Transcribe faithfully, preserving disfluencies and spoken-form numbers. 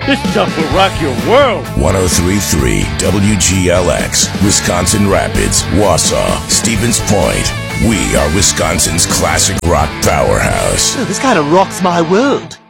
This stuff will rock your world. one oh three point three W G L X, Wisconsin Rapids, Wausau, Stevens Point. We are Wisconsin's classic rock powerhouse. Oh, this kind of rocks my world.